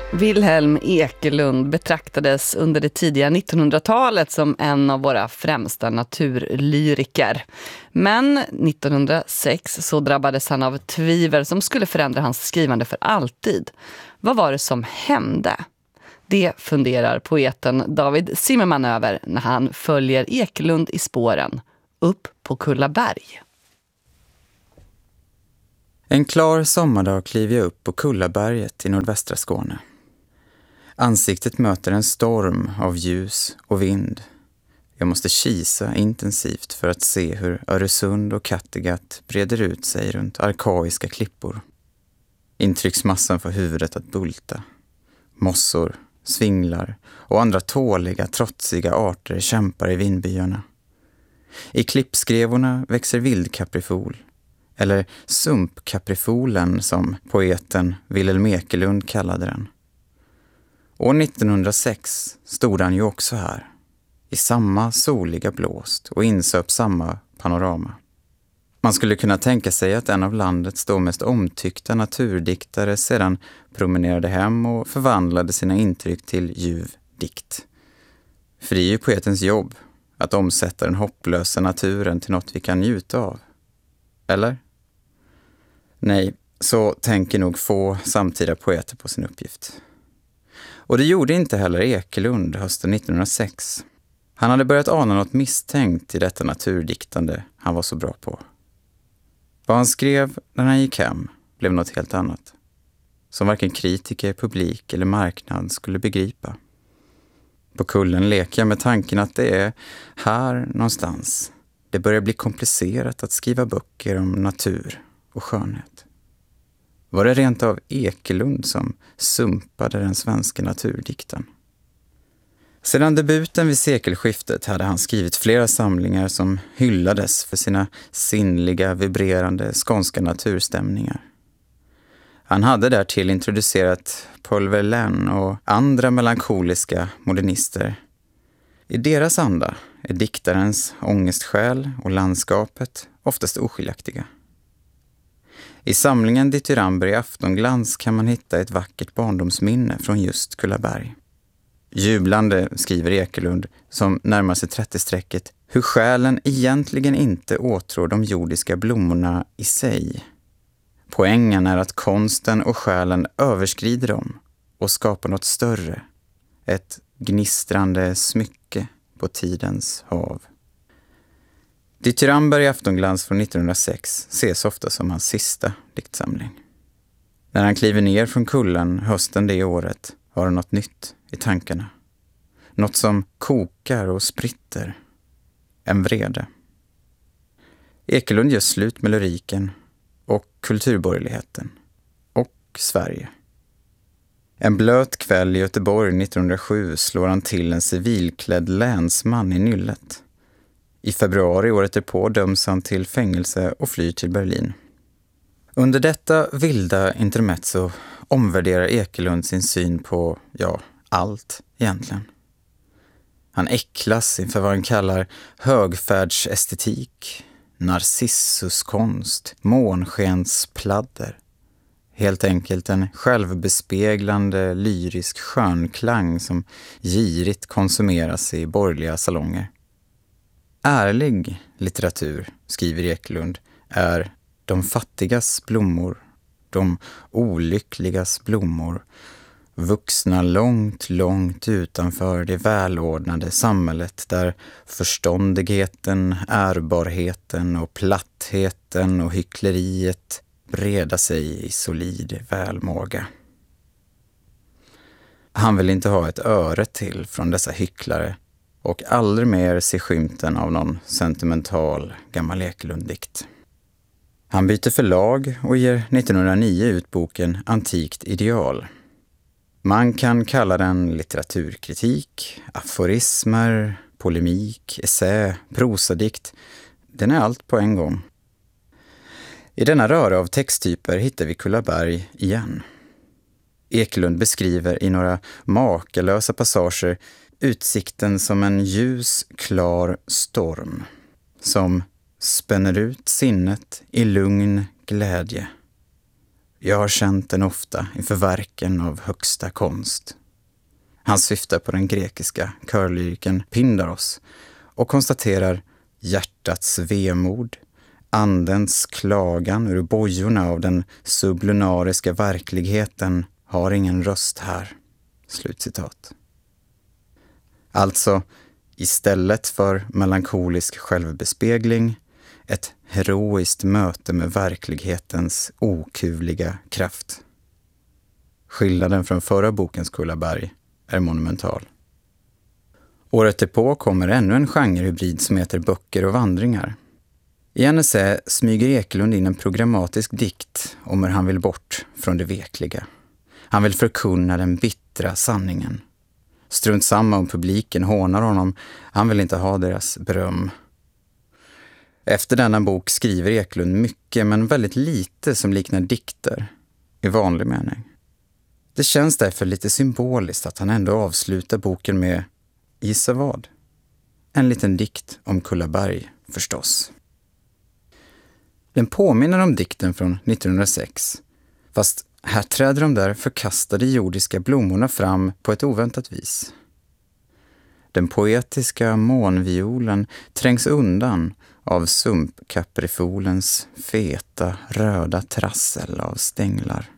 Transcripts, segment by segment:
Wilhelm Ekelund betraktades under det tidiga 1900-talet som en av våra främsta naturlyriker. Men 1906 så drabbades han av tvivel som skulle förändra hans skrivande för alltid. Vad var det som hände? Det funderar poeten David Zimmerman över när han följer Ekelund i spåren upp på Kullaberg. En klar sommardag kliver jag upp på Kullaberget i nordvästra Skåne. Ansiktet möter en storm av ljus och vind. Jag måste kisa intensivt för att se hur Öresund och Kattegatt breder ut sig runt arkaiska klippor. Intrycksmassan får huvudet att bulta. Mossor, svinglar och andra tåliga, trotsiga arter kämpar i vindbyarna. I klippskrevorna växer vildkaprifol, eller sumpkaprifolen som poeten Wilhelm Ekelund kallade den. År 1906 stod han ju också här, i samma soliga blåst och insöp samma panorama. Man skulle kunna tänka sig att en av landets då mest omtyckta naturdiktare sedan promenerade hem och förvandlade sina intryck till ljuv dikt. För det är ju poetens jobb att omsätta den hopplösa naturen till något vi kan njuta av. Eller? Nej, så tänker nog få samtida poeter på sin uppgift. Och det gjorde inte heller Ekelund hösten 1906. Han hade börjat ana något misstänkt i detta naturdiktande han var så bra på. Vad han skrev när han gick hem blev något helt annat, som varken kritiker, publik eller marknad skulle begripa. På kullen leker jag med tanken att det är här någonstans det börjar bli komplicerat att skriva böcker om natur och skönhet. Var det rent av Ekelund som sumpade den svenska naturdikten? Sedan debuten vid sekelskiftet hade han skrivit flera samlingar som hyllades för sina sinnliga, vibrerande skånska naturstämningar. Han hade därtill introducerat Paul Verlaine och andra melankoliska modernister. I deras anda är diktarens ångestsjäl och landskapet oftast oskiljaktiga. I samlingen Dithyramber i aftonglans kan man hitta ett vackert barndomsminne från just Kullaberg. Jublande skriver Ekelund, som närmar sig 30-strecket, hur själen egentligen inte åtrår de jordiska blommorna i sig. Poängen är att konsten och själen överskrider dem och skapar något större, ett gnistrande smycke på tidens hav. Dithyramber i aftonglans från 1906 ses ofta som hans sista diktsamling. När han kliver ner från kullen hösten det året har han något nytt i tankarna. Något som kokar och spritter. En vrede. Ekelund gör slut med lyriken och kulturborgerligheten. Och Sverige. En blöt kväll i Göteborg 1907 slår han till en civilklädd länsman i nyllet. I februari året därpå döms han till fängelse och flyr till Berlin. Under detta vilda intermezzo omvärderar Ekelund sin syn på, allt egentligen. Han äcklas inför vad han kallar högfärdsestetik, narcissuskonst, månskenspladder. Helt enkelt en självbespeglande lyrisk skönklang som girigt konsumeras i borgerliga salonger. Ärlig litteratur, skriver Ekelund, är de fattigas blommor, de olyckligas blommor, vuxna långt, långt utanför det välordnade samhället där förståndigheten, ärbarheten och plattheten och hyckleriet breda sig i solid välmåga. Han vill inte ha ett öre till från dessa hycklare och aldrig mer se skymten av någon sentimental gammal Ekelund-dikt. Han byter förlag och ger 1909 ut boken Antikt ideal. Man kan kalla den litteraturkritik, aforismer, polemik, essä, prosadikt. Den är allt på en gång. I denna röra av texttyper hittar vi Kullaberg igen. Ekelund beskriver i några makalösa passager utsikten som en ljus, klar storm som spänner ut sinnet i lugn glädje. Jag har känt den ofta inför verken av högsta konst. Han syftar på den grekiska körlyriken Pindaros och konstaterar hjärtats vemod, andens klagan ur bojorna av den sublunariska verkligheten har ingen röst här. Slutcitat. Alltså, istället för melankolisk självbespegling, ett heroiskt möte med verklighetens okuvliga kraft. Skillnaden från förra bokens Kullaberg är monumental. Året därpå kommer ännu en genrehybrid som heter Böcker och vandringar. I en essä smyger Ekelund in en programmatisk dikt om hur han vill bort från det vekliga. Han vill förkunna den bittra sanningen. Strunt samma om publiken hånar honom, han vill inte ha deras beröm. Efter denna bok skriver Ekelund mycket men väldigt lite som liknar dikter i vanlig mening. Det känns därför lite symboliskt att han ändå avslutar boken med, gissa vad? En liten dikt om Kullaberg förstås. Den påminner om dikten från 1906, fast här träder de där förkastade jordiska blommorna fram på ett oväntat vis. Den poetiska månviolen trängs undan av sumpkaprifolens feta röda trassel av stänglar.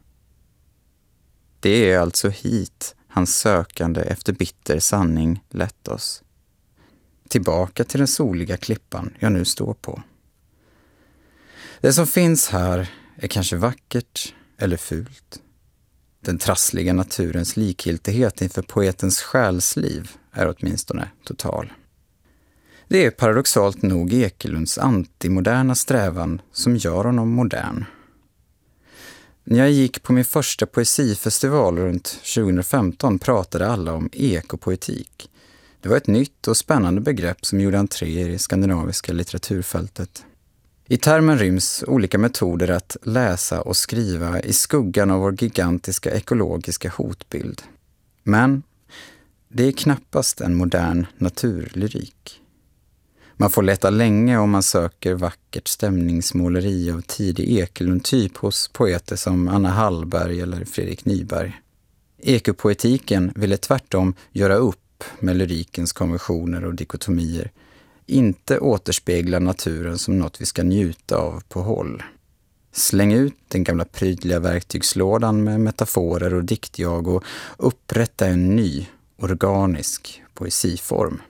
Det är alltså hit hans sökande efter bitter sanning lett oss. Tillbaka till den soliga klippan jag nu står på. Det som finns här är kanske vackert eller fult. Den trassliga naturens likgiltighet inför poetens själsliv är åtminstone total. Det är paradoxalt nog Ekelunds antimoderna strävan som gör honom modern. När jag gick på min första poesifestival runt 2015 pratade alla om ekopoetik. Det var ett nytt och spännande begrepp som gjorde entré i det skandinaviska litteraturfältet. I termen ryms olika metoder att läsa och skriva i skuggan av vår gigantiska ekologiska hotbild. Men det är knappast en modern naturlyrik. Man får leta länge om man söker vackert stämningsmåleri av tidig Ekelund-typ hos poeter som Anna Hallberg eller Fredrik Nyberg. Ekopoetiken ville tvärtom göra upp med lyrikens konventioner och dikotomier, inte återspegla naturen som något vi ska njuta av på håll. Släng ut den gamla prydliga verktygslådan med metaforer och diktjag och upprätta en ny, organisk poesiform.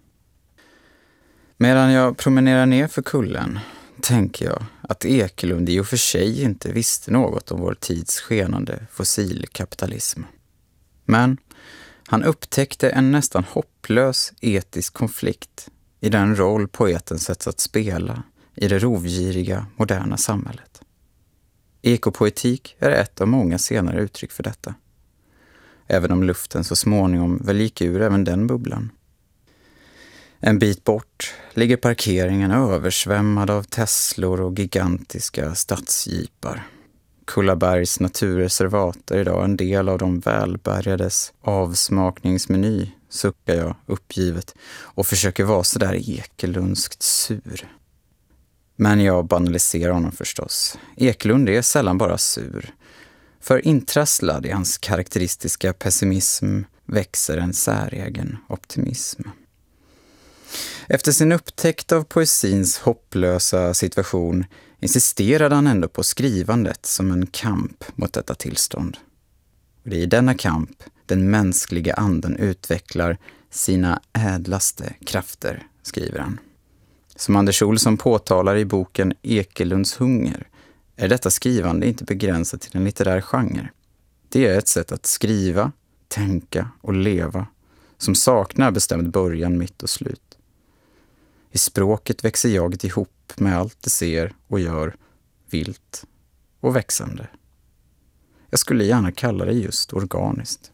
Medan jag promenerar ner för kullen tänker jag att Ekelund i och för sig inte visste något om vår tids skenande fossilkapitalism. Men han upptäckte en nästan hopplös etisk konflikt i den roll poeten sätts att spela i det rovgiriga moderna samhället. Ekopoetik är ett av många senare uttryck för detta. Även om luften så småningom väl gick ur även den bubblan. En bit bort ligger parkeringen översvämmad av Teslor och gigantiska stadsjeepar. Kullabergs naturreservat är idag en del av de välbärgades avsmakningsmeny, suckar jag uppgivet och försöker vara så där ekelundskt sur. Men jag banaliserar honom förstås. Ekelund är sällan bara sur. För intrasslad i hans karaktäristiska pessimism växer en säregen optimism. Efter sin upptäckt av poesins hopplösa situation insisterade han ändå på skrivandet som en kamp mot detta tillstånd. Och det är i denna kamp den mänskliga anden utvecklar sina ädlaste krafter, skriver han. Som Anders Olsson påtalar i boken Ekelunds hunger är detta skrivande inte begränsat till en litterär genre. Det är ett sätt att skriva, tänka och leva som saknar bestämd början, mitt och slut. I språket växer jaget ihop med allt det ser och gör, vilt och växande. Jag skulle gärna kalla det just organiskt.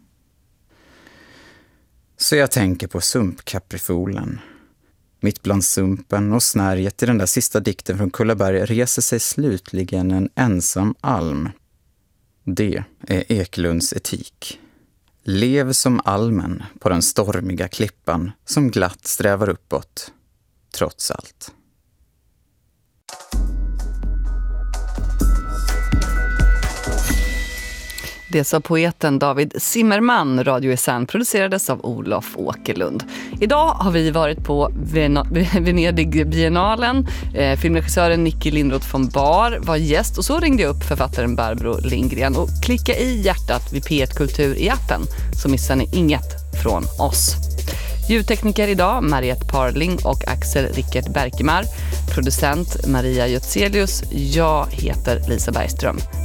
Så jag tänker på sumpkaprifolen. Mitt bland sumpen och snärjet i den där sista dikten från Kullaberg reser sig slutligen en ensam alm. Det är Ekelunds etik. Lev som almen på den stormiga klippan som glatt strävar uppåt, trots allt. Det sa poeten David Zimmerman. Radio Essan producerades av Olof Åkerlund. Idag har vi varit på Venedig-biennalen. Filmregissören Nicky Lindroth von Bar var gäst och så ringde jag upp författaren Barbro Lindgren och klicka i hjärtat vid P1 Kultur i appen så missar ni inget från oss. Ljudtekniker idag Mariette Parling och Axel Rickert Berkemar. Producent Maria Götzelius. Jag heter Lisa Bergström.